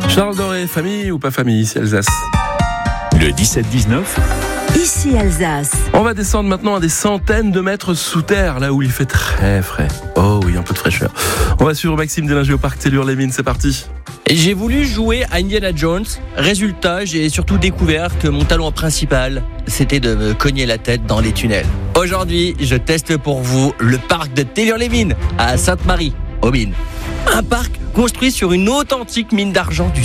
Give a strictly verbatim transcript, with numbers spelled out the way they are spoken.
Charles Doré, famille ou pas famille, ici Alsace. Le dix-sept dix-neuf. Ici Alsace. On va descendre maintenant à des centaines de mètres sous terre, là où il fait très frais. Oh oui, un peu de fraîcheur. On va suivre Maxime Délinger au parc Tellure-les-Mines, c'est parti. J'ai voulu jouer à Indiana Jones. Résultat, j'ai surtout découvert que mon talent principal, c'était de me cogner la tête dans les tunnels. Aujourd'hui, je teste pour vous le parc de Tellure-les-Mines, à Sainte-Marie, aux Mines. Un parc construit sur une authentique mine d'argent du